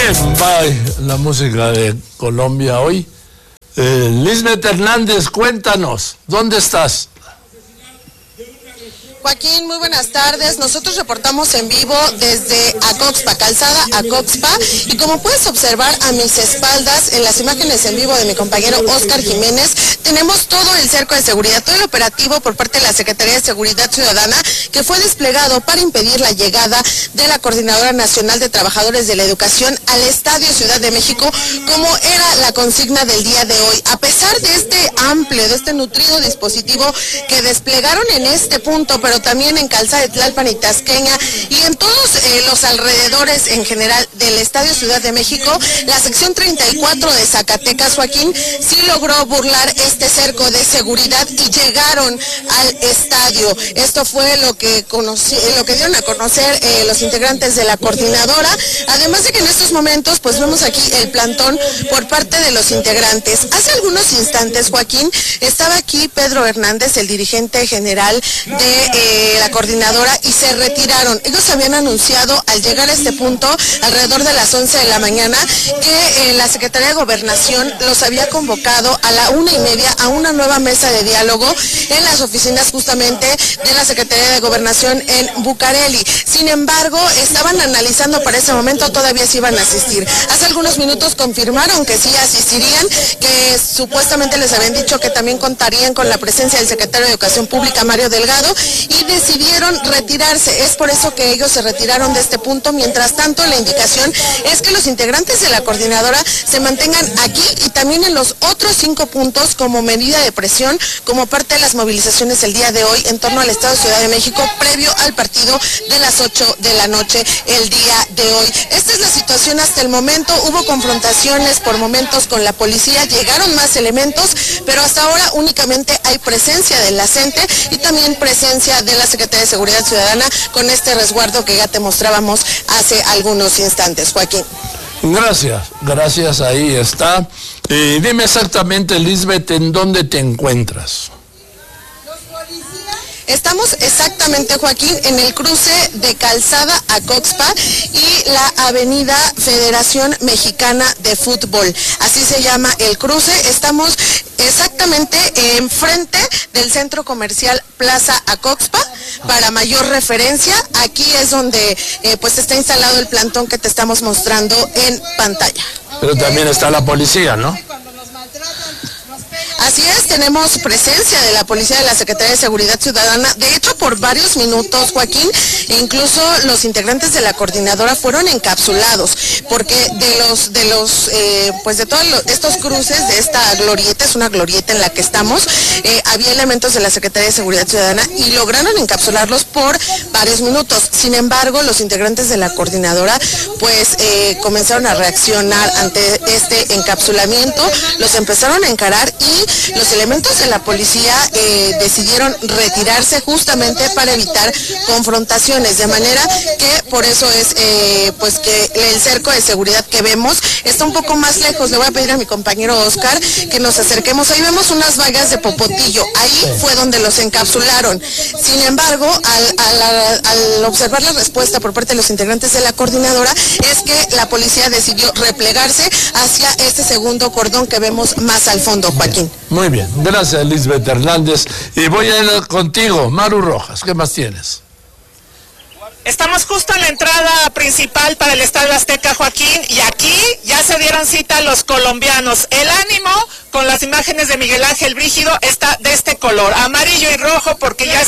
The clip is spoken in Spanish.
Bien, va la música de Colombia hoy. Lisbeth Hernández, cuéntanos, ¿dónde estás? Joaquín, muy buenas tardes. Nosotros reportamos en vivo desde Acoxpa, calzada Acoxpa, y como puedes observar a mis espaldas en las imágenes en vivo de mi compañero Oscar Jiménez, tenemos todo el cerco de seguridad, todo el operativo por parte de la Secretaría de Seguridad Ciudadana que fue desplegado para impedir la llegada de la Coordinadora Nacional de Trabajadores de la Educación al Estadio Ciudad de México, como era la consigna del día de hoy. A pesar de este amplio, de este nutrido dispositivo que desplegaron en este punto, pero también en Calzada de Tlalpan y Tasqueña y en todos los alrededores en general del Estadio Ciudad de México, la sección 34 de Zacatecas, Joaquín, sí logró burlar este cerco de seguridad y llegaron al estadio. Esto fue lo que dieron a conocer los integrantes de la coordinadora, además de que en estos momentos pues vemos aquí el plantón por parte de los integrantes. Hace algunos instantes, Joaquín, estaba aquí Pedro Hernández, el dirigente general de la coordinadora, y se retiraron. Ellos habían anunciado al llegar a este punto, alrededor de las 11 de la mañana, que la Secretaría de Gobernación los había convocado a la 1:30 a una nueva mesa de diálogo en las oficinas justamente de la Secretaría de Gobernación en Bucareli. Sin embargo, estaban analizando para ese momento todavía si iban a asistir. Hace algunos minutos confirmaron que sí asistirían, que supuestamente les habían dicho que también contarían con la presencia del secretario de Educación Pública, Mario Delgado, y decidieron retirarse. Es por eso que ellos se retiraron de este punto. Mientras tanto, la indicación es que los integrantes de la coordinadora se mantengan aquí y también en los otros 5 puntos como medida de presión, como parte de las movilizaciones el día de hoy en torno al Estado de Ciudad de México, previo al partido de las 8 de la noche el día de hoy. Esta es la situación hasta el momento. Hubo confrontaciones por momentos con la policía, llegaron más elementos, pero hasta ahora únicamente hay presencia de la CENTE y también presencia de la Secretaría de Seguridad Ciudadana con este resguardo que ya te mostrábamos hace algunos instantes, Joaquín. Gracias, ahí está. Dime exactamente, Lisbeth, ¿en dónde te encuentras? Estamos exactamente, Joaquín, en el cruce de Calzada Acoxpa y la Avenida Federación Mexicana de Fútbol. Así se llama el cruce. Estamos exactamente enfrente del centro comercial Plaza Acoxpa. Para mayor referencia, aquí es donde pues está instalado el plantón que te estamos mostrando en pantalla. Pero también está la policía, ¿no? Así es, tenemos presencia de la policía de la Secretaría de Seguridad Ciudadana. De hecho, por varios minutos, Joaquín, incluso los integrantes de la coordinadora fueron encapsulados, porque de todos estos cruces, de esta glorieta, es una glorieta en la que estamos, había elementos de la Secretaría de Seguridad Ciudadana y lograron encapsularlos por varios minutos. Sin embargo, los integrantes de la coordinadora, pues, comenzaron a reaccionar ante este encapsulamiento, los empezaron a encarar y los elementos de la policía decidieron retirarse justamente para evitar confrontaciones, de manera que por eso es pues que el cerco de seguridad que vemos está un poco más lejos. Le voy a pedir a mi compañero Oscar que nos acerquemos. Ahí vemos unas vallas de popotillo, ahí fue donde los encapsularon. Sin embargo, al observar la respuesta por parte de los integrantes de la coordinadora, es que la policía decidió replegarse hacia este segundo cordón que vemos más al fondo, Joaquín. Muy bien, gracias, Lisbeth Hernández. Y voy a ir contigo, Maru Rojas, ¿qué más tienes? Estamos justo en la entrada principal para el Estadio Azteca, Joaquín, y aquí ya se dieron cita los colombianos. El ánimo con las imágenes de Miguel Ángel Brígido está de este color, amarillo y rojo, porque ya